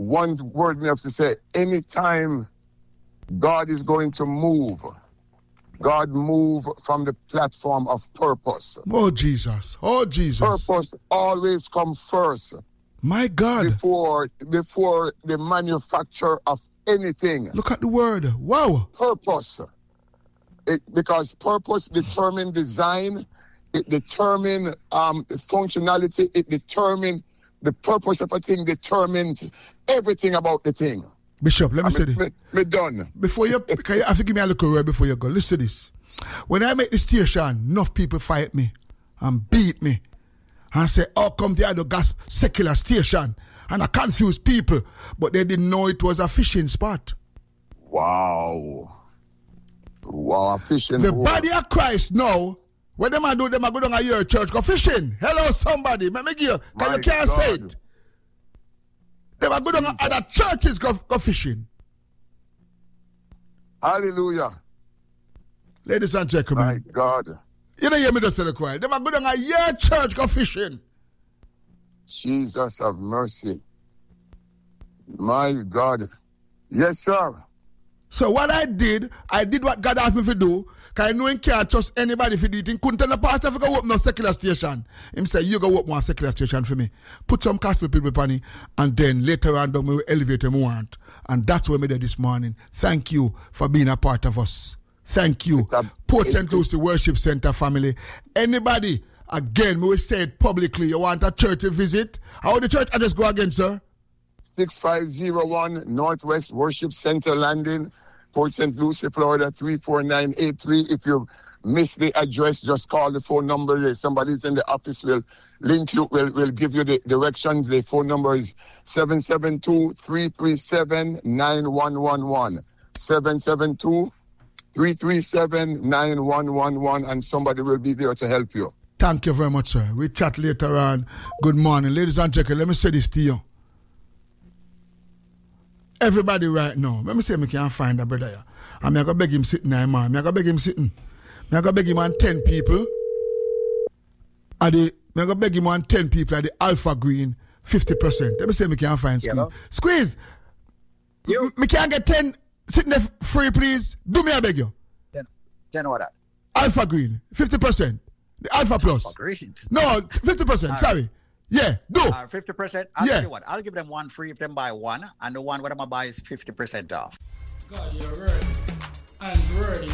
one word me have to say, anytime God is going to move, God move from the platform of purpose. Oh, Jesus. Oh, Jesus. Purpose always come first. My God. Before the manufacture of anything. Look at the word. Wow. Purpose. Because purpose determines design, it determines functionality, it determines the purpose of a thing, determines everything about the thing. Bishop, let me say this. Me done. Before you, can you have to give me a little word before you go? Listen to this. When I make the station, enough people fight me and beat me and say, "Oh, come the other gas secular station," and I confuse people, but they didn't know it was a fishing spot. Wow, fishing. The body of Christ now. What them I do? Them I go down to your church go fishing. Hello, somebody. Let me give you. Because you can't say it. Them I go down to other churches go fishing. Hallelujah. Ladies and gentlemen. My God. You don't hear me just say the choir. Them I go down to your church go fishing. Jesus have mercy. My God. Yes, sir. So what I did what God asked me to do. Because I know I can't trust anybody for it. He couldn't tell the pastor if I go open no secular station. Him say, you go open one secular station for me. Put some gospel people upon it, and then later on, we will elevate them want. And that's what we did this morning. Thank you for being a part of us. Thank you. Port St. Lucie Worship Center family. Anybody, again, we will say it publicly, you want a church to visit? How would the church address go again, sir? 6501 Northwest Worship Center Landing, Port St. Lucie, Florida, 34983. If you miss the address, just call the phone number. Somebody's in the office will link you, will give you the directions. The phone number is 772-337-9111. 772-337-9111, and somebody will be there to help you. Thank you very much, sir. We chat later on. Good morning. Ladies and gentlemen, let me say this to you. Everybody right now, let me say I can't find a brother here. I'm going to beg him sitting there, man. I'm going to beg him sitting. I'm going to beg him on 10 people. I'm going to beg him on 10 people at the Alpha Green, 50%. Let me say I can't find Squeeze. Squeeze, me can't get 10 sitting there free, please. Do me, I beg you. 10 what that? Alpha Green, 50%. The Alpha Plus. Alpha Green? No, 50%, sorry. Yeah, do. 50%? I'll tell you what. I'll give them one free if them buy one, and the one what I'm going to buy is 50% off. God, you're ready. And ready.